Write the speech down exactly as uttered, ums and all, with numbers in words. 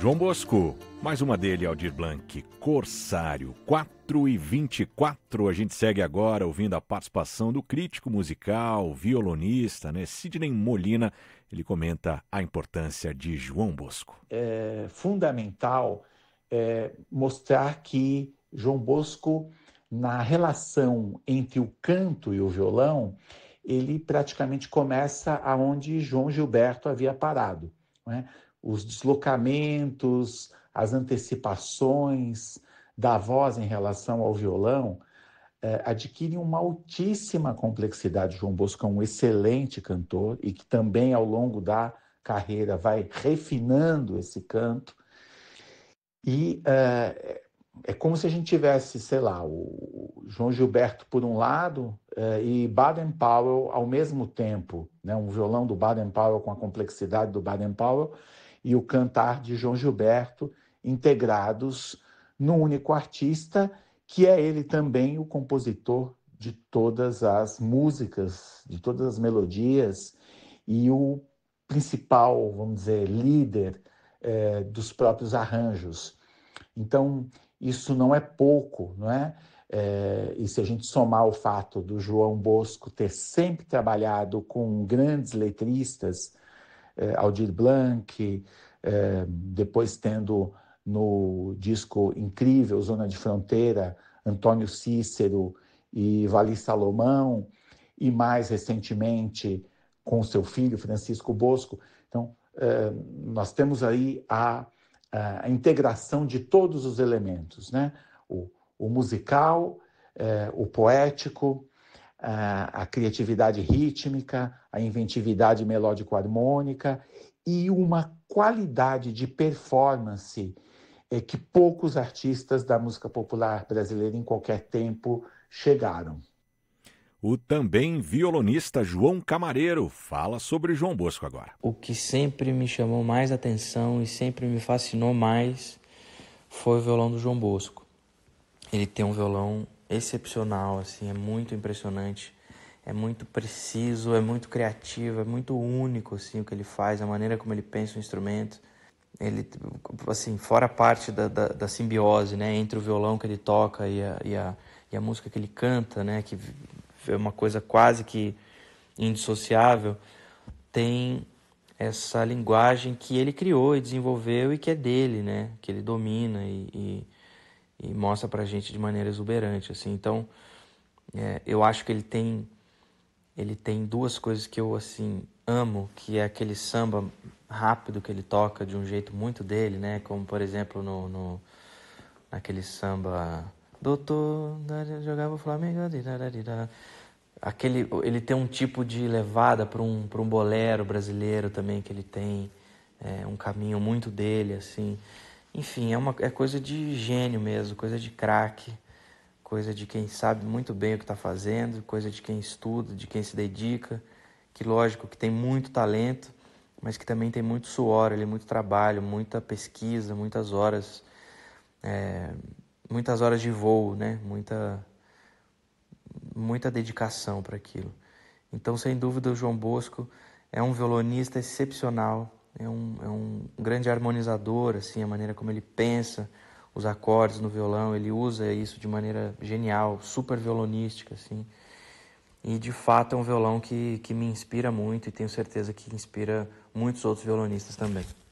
João Bosco, mais uma dele, Aldir Blanc, Corsário, quatro e vinte e quatro. A gente segue agora ouvindo a participação do crítico musical, violonista, né, Sidney Molina. Ele comenta a importância de João Bosco. É fundamental é, mostrar que João Bosco, na relação entre o canto e o violão, ele praticamente começa aonde João Gilberto havia parado, né? Os deslocamentos, as antecipações da voz em relação ao violão eh, adquirem uma altíssima complexidade. João Bosco é um excelente cantor e que também, ao longo da carreira, vai refinando esse canto. E eh, é como se a gente tivesse, sei lá, o João Gilberto por um lado eh, e Baden Powell ao mesmo tempo, né? Um violão do Baden Powell com a complexidade do Baden Powell e o cantar de João Gilberto integrados num único artista, que é ele também o compositor de todas as músicas, de todas as melodias e o principal, vamos dizer, líder eh, dos próprios arranjos. Então, isso não é pouco, não é? É, e se a gente somar o fato do João Bosco ter sempre trabalhado com grandes letristas, é, Aldir Blanc, é, depois tendo no disco incrível Zona de Fronteira, Antônio Cícero e Vali Salomão, e mais recentemente com seu filho Francisco Bosco. Então, é, nós temos aí a a integração de todos os elementos, né? O, o musical, eh, o poético, a, a criatividade rítmica, a inventividade melódico-harmônica e uma qualidade de performance eh, que poucos artistas da música popular brasileira em qualquer tempo chegaram. O também violonista João Camareiro fala sobre João Bosco agora. O que sempre me chamou mais atenção e sempre me fascinou mais foi o violão do João Bosco. Ele tem um violão excepcional, assim, é muito impressionante, é muito preciso, é muito criativo, é muito único, assim, o que ele faz, a maneira como ele pensa o instrumento. Ele, assim, fora a parte da, da, da simbiose, né, entre o violão que ele toca e a, e a, e a música que ele canta, né, que é uma coisa quase que indissociável, tem essa linguagem que ele criou e desenvolveu e que é dele, né? Que ele domina e, e, e mostra pra gente de maneira exuberante, assim. Então, é, eu acho que ele tem ele tem duas coisas que eu, assim, amo, que é aquele samba rápido que ele toca de um jeito muito dele, né? Como, por exemplo, no, no naquele samba Doutor, jogava o Flamengo, aquele, ele tem um tipo de levada para um, para um bolero brasileiro também que ele tem, é, um caminho muito dele, assim. Enfim, é, uma, é coisa de gênio mesmo, coisa de craque, coisa de quem sabe muito bem o que está fazendo, coisa de quem estuda, de quem se dedica, que lógico que tem muito talento, mas que também tem muito suor, ele, muito trabalho, muita pesquisa, muitas horas, é, muitas horas de voo, né? Muita... muita dedicação para aquilo. Então, sem dúvida, o João Bosco é um violonista excepcional, é um, é um grande harmonizador, assim, a maneira como ele pensa os acordes no violão, ele usa isso de maneira genial, super violonística, assim. E, de fato, é um violão que, que me inspira muito e tenho certeza que inspira muitos outros violonistas também.